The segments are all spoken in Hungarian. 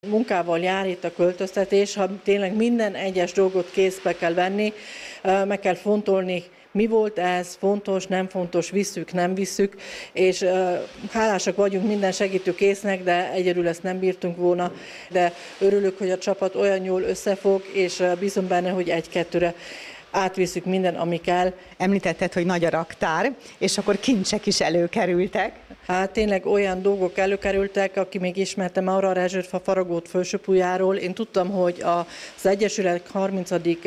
Munkával jár itt a költöztetés, ha tényleg minden egyes dolgot kézbe kell venni, meg kell fontolni, mi volt ez, fontos, nem fontos, visszük, nem visszük, és hálásak vagyunk minden segítőkésznek, de egyedül ezt nem bírtunk volna, de örülök, hogy a csapat olyan jól összefog, és bízom benne, hogy egy-kettőre átvisszük minden, ami kell. Említetted, hogy nagy a raktár, és akkor kincsek is előkerültek. Hát tényleg olyan dolgok előkerültek, aki még ismerte Maurer Rezsőt a Faragót felsőpulyáról. Én tudtam, hogy az Egyesület 30.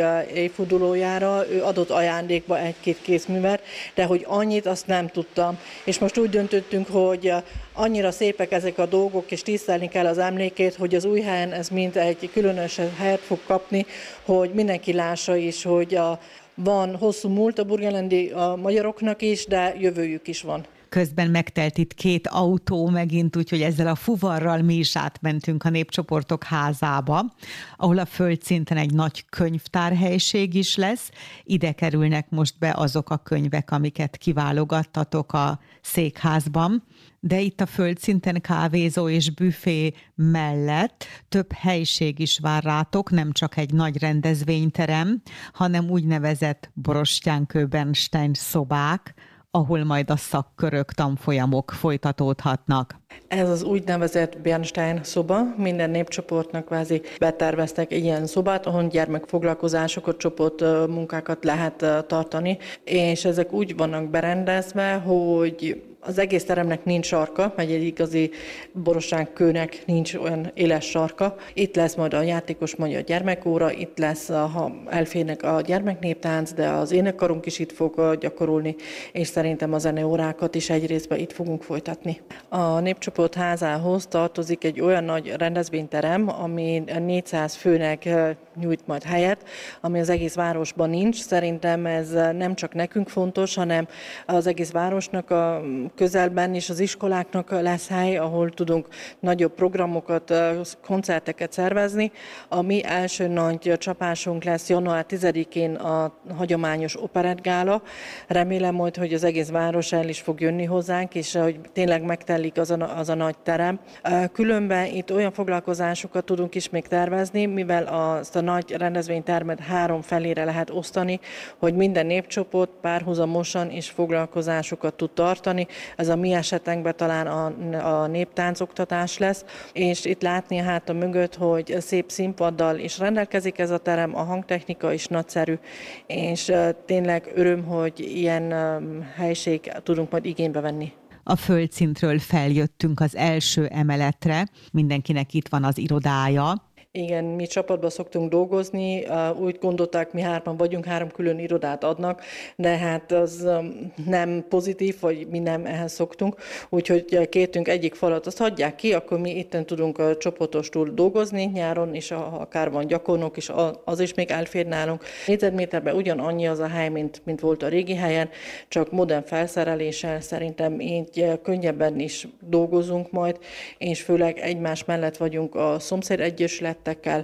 évfordulójára ő adott ajándékba egy-két kézművet, de hogy annyit, azt nem tudtam. És most úgy döntöttünk, hogy annyira szépek ezek a dolgok, és tisztelni kell az emlékét, hogy az új helyen ez mind egy különös helyet fog kapni, hogy mindenki lássa is, hogy van hosszú múlt a burgenlandi a magyaroknak is, de jövőjük is van. Közben megtelt itt 2 autó megint, úgyhogy ezzel a fuvarral mi is átmentünk a Népcsoportok házába, ahol a földszinten egy nagy könyvtárhelység is lesz. Ide kerülnek most be azok a könyvek, amiket kiválogattatok a székházban. De itt a földszinten kávézó és büfé mellett több helység is vár rátok, nem csak egy nagy rendezvényterem, hanem úgynevezett Borostyánkő-Bernstein szobák, ahol majd a szakkörök, tanfolyamok folytatódhatnak. Ez az úgynevezett Bernstein szoba, minden népcsoportnak kvázi beterveztek egy ilyen szobát, ahol gyermekfoglalkozásokat, csoportmunkákat lehet tartani, és ezek úgy vannak berendezve, hogy az egész teremnek nincs sarka, vagy egy igazi Borostyánkőnek nincs olyan éles sarka. Itt lesz majd a játékos magyar gyermekóra, itt lesz, ha elférnek a gyermeknéptánc, de az énekkarunk is itt fog gyakorolni, és szerintem a zeneórákat is egy részben itt fogunk folytatni. A Népcsoport házához tartozik egy olyan nagy rendezvényterem, ami 400 főnek nyújt majd helyet, ami az egész városban nincs. Szerintem ez nem csak nekünk fontos, hanem az egész városnak a közelben is az iskoláknak lesz hely, ahol tudunk nagyobb programokat, koncerteket szervezni. A mi első nagy csapásunk lesz január 10-én a hagyományos operettgála. Remélem majd, hogy az egész város el is fog jönni hozzánk, és hogy tényleg megtelik az a nagy terem. Különben itt olyan foglalkozásokat tudunk is még tervezni, mivel azt a nagy rendezvénytermet 3 felére lehet osztani, hogy minden népcsoport párhuzamosan is foglalkozásokat tud tartani. Ez a mi esetünkben talán a néptáncoktatás lesz, és itt látni hát a mögött, hogy szép színpaddal is rendelkezik ez a terem, a hangtechnika is nagyszerű, és tényleg öröm, hogy ilyen helység tudunk majd igénybe venni. A földszintről feljöttünk az első emeletre, mindenkinek itt van az irodája. Igen, mi csapatban szoktunk dolgozni, úgy gondolták, mi 3 vagyunk, 3 külön irodát adnak, de hát az nem pozitív, vagy mi nem ehhez szoktunk, úgyhogy kértünk egyik falat, azt hagyják ki, akkor mi itten tudunk csoportostul dolgozni nyáron, és akár van gyakornok is, az is még elfér nálunk. Négyzetméterben ugyanannyi az a hely, mint volt a régi helyen, csak modern felszereléssel szerintem így könnyebben is dolgozunk majd, és főleg egymás mellett vagyunk a szomszéd egyesület,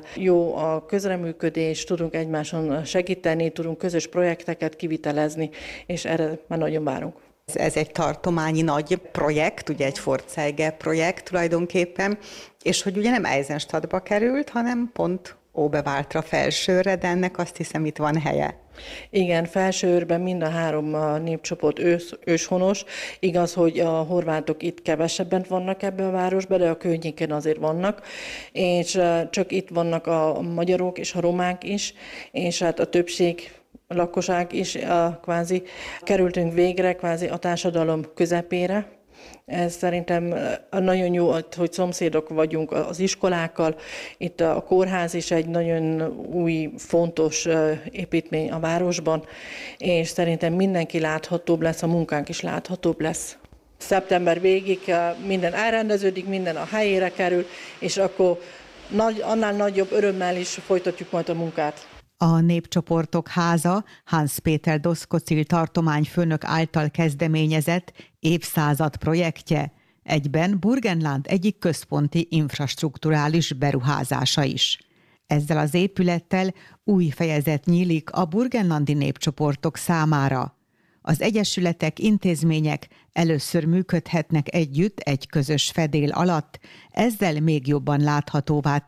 jó a közreműködés, tudunk egymáson segíteni, tudunk közös projekteket kivitelezni, és erre már nagyon várunk. Ez egy tartományi nagy projekt, ugye egy Pforzheige projekt tulajdonképpen, és hogy ugye nem Eisenstadtba került, hanem pont Óbeváltra, Felsőre, de ennek azt hiszem itt van helye. Igen, Felsőőrben mind a 3 népcsoport őshonos. Igaz, hogy a horvátok itt kevesebben vannak ebben a városban, de a környéken azért vannak, és csak itt vannak a magyarok és a romák is, és hát a többség a lakosság is kvázi kerültünk végre kvázi a társadalom közepére. Ez szerintem nagyon jó, hogy szomszédok vagyunk az iskolákkal. Itt a kórház is egy nagyon új, fontos építmény a városban, és szerintem mindenki láthatóbb lesz, a munkánk is láthatóbb lesz. Szeptember végig minden elrendeződik, minden a helyére kerül, és akkor annál nagyobb örömmel is folytatjuk majd a munkát. A Népcsoportok háza Hans Péter Doszkocil tartományfőnök által kezdeményezett évszázad projektje, egyben Burgenland egyik központi infrastrukturális beruházása is. Ezzel az épülettel új fejezet nyílik a burgenlandi népcsoportok számára. Az egyesületek, intézmények először működhetnek együtt egy közös fedél alatt, ezzel még jobban láthatóvá